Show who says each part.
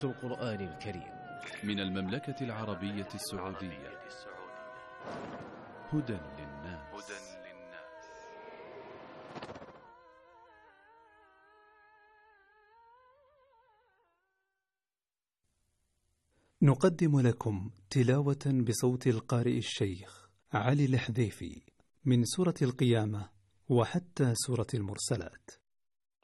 Speaker 1: القرآن الكريم
Speaker 2: من المملكة العربية السعودية. هدى للناس.
Speaker 3: نقدم لكم تلاوة بصوت القارئ الشيخ علي الحذيفي من سورة القيامة وحتى سورة المرسلات.